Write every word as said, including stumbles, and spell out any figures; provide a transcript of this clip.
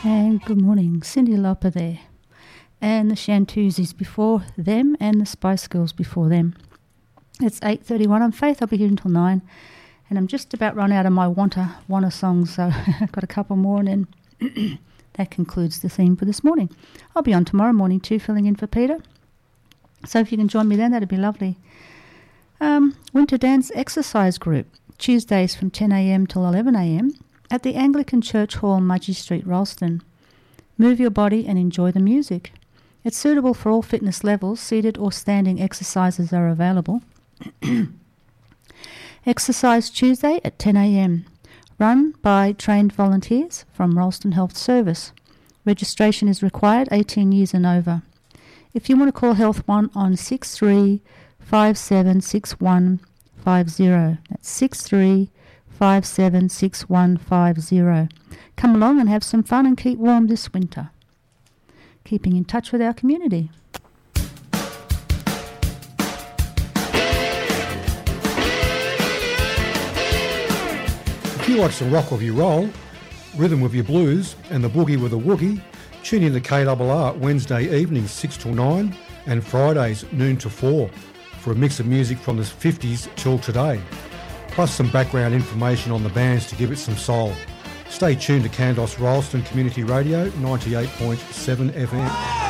And good morning, Cyndi Lauper there. And the Shantuzis before them and the Spice Girls before them. It's eight thirty-one on Faith. I'll be here until nine. And I'm just about run out of my Wanta, Wanna songs, so I've got a couple more and then that concludes the theme for this morning. I'll be on tomorrow morning too, filling in for Peter. So if you can join me then, that'd be lovely. Um, Winter Dance Exercise Group, Tuesdays from ten a.m. till eleven a.m. at the Anglican Church Hall, Mudgee Street, Ralston. Move your body and enjoy the music. It's suitable for all fitness levels. Seated or standing exercises are available. Exercise Tuesday at ten a.m. Run by trained volunteers from Ralston Health Service. Registration is required, eighteen years and over. If you want to call Health One on six three five seven six one five zero. That's six three five seven six one five zero. Come along and have some fun and keep warm this winter. Keeping in touch with our community. If you like some rock with your roll, rhythm with your blues and the boogie with a woogie, tune in to K R R Wednesday evenings six till nine and Fridays noon to four for a mix of music from the fifties till today, plus some background information on the bands to give it some soul. Stay tuned to Candos Ralston Community Radio ninety-eight point seven F M.